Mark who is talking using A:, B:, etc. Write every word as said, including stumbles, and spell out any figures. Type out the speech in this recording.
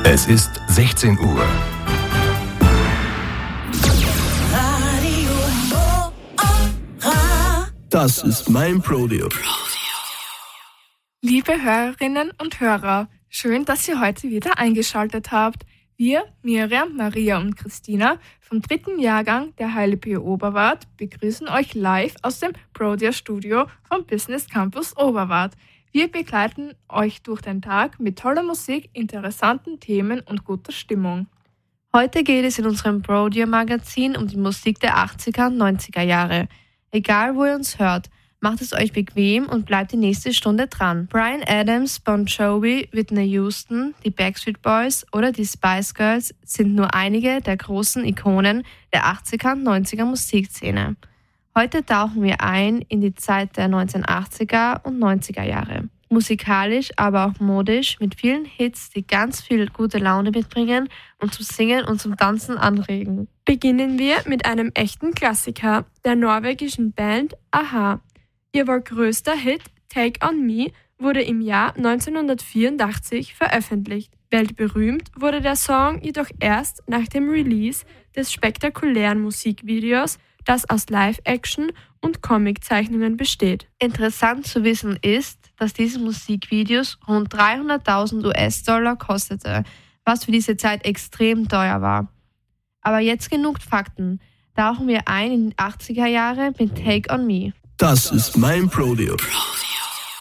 A: Es ist sechzehn Uhr. Das ist mein Prodeo.
B: Liebe Hörerinnen und Hörer, schön, dass ihr heute wieder eingeschaltet habt. Wir, Miriam, Maria und Christina vom dritten Jahrgang der H L P Oberwart begrüßen euch live aus dem Prodeo-Studio vom Business Campus Oberwart. Wir begleiten euch durch den Tag mit toller Musik, interessanten Themen und guter Stimmung.
C: Heute geht es in unserem Prodeo-Magazin um die Musik der achtziger und neunziger Jahre. Egal, wo ihr uns hört, macht es euch bequem und bleibt die nächste Stunde dran. Bryan Adams, Bon Jovi, Whitney Houston, die Backstreet Boys oder die Spice Girls sind nur einige der großen Ikonen der achtziger und neunziger Musikszene. Heute tauchen wir ein in die Zeit der neunzehnhundertachtziger und neunziger Jahre. Musikalisch, aber auch modisch, mit vielen Hits, die ganz viel gute Laune mitbringen und zum Singen und zum Tanzen anregen.
D: Beginnen wir mit einem echten Klassiker, der norwegischen Band a-ha. Ihr wohl größter Hit, Take On Me, wurde im Jahr neunzehnhundertvierundachtzig veröffentlicht. Weltberühmt wurde der Song jedoch erst nach dem Release des spektakulären Musikvideos, das aus Live-Action und Comiczeichnungen besteht.
C: Interessant zu wissen ist, dass diese Musikvideos rund dreihunderttausend U S-Dollar kostete, was für diese Zeit extrem teuer war. Aber jetzt genug Fakten. Tauchen wir ein in die achtziger Jahre mit Take On Me.
A: Das ist mein Prodeo.